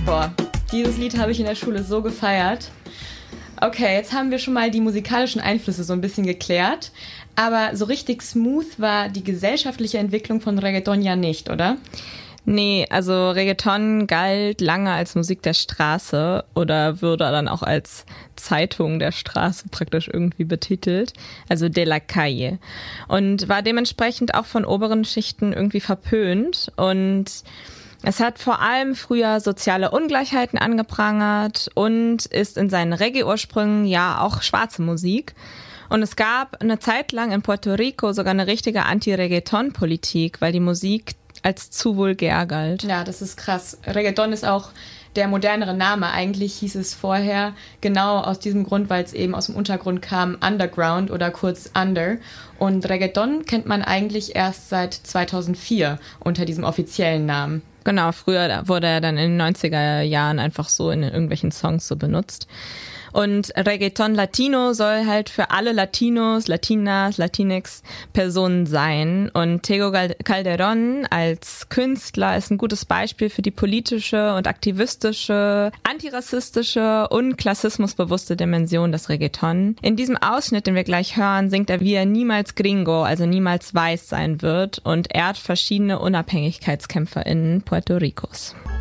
Boah, dieses Lied habe ich in der Schule so gefeiert. Okay, jetzt haben wir schon mal die musikalischen Einflüsse so ein bisschen geklärt. Aber so richtig smooth war die gesellschaftliche Entwicklung von Reggaeton ja nicht, oder? Nee, also Reggaeton galt lange als Musik der Straße oder würde dann auch als Zeitung der Straße praktisch irgendwie betitelt, also de la calle. Und war dementsprechend auch von oberen Schichten irgendwie verpönt. Und es hat vor allem früher soziale Ungleichheiten angeprangert und ist in seinen Reggae-Ursprüngen ja auch schwarze Musik. Und es gab eine Zeit lang in Puerto Rico sogar eine richtige Anti-Reggaeton-Politik, weil die Musik als zu vulgär galt. Ja, das ist krass. Reggaeton ist auch der modernere Name. Eigentlich hieß es vorher genau aus diesem Grund, weil es eben aus dem Untergrund kam, Underground oder kurz Under. Und Reggaeton kennt man eigentlich erst seit 2004 unter diesem offiziellen Namen. Genau, früher wurde er dann in den 90er Jahren einfach so in irgendwelchen Songs so benutzt. Und Reggaeton Latino soll halt für alle Latinos, Latinas, Latinx Personen sein. Und Tego Calderón als Künstler ist ein gutes Beispiel für die politische und aktivistische, antirassistische und klassismusbewusste Dimension des Reggaeton. In diesem Ausschnitt, den wir gleich hören, singt er, wie er niemals Gringo, also niemals weiß sein wird und ehrt verschiedene UnabhängigkeitskämpferInnen Puerto Ricos.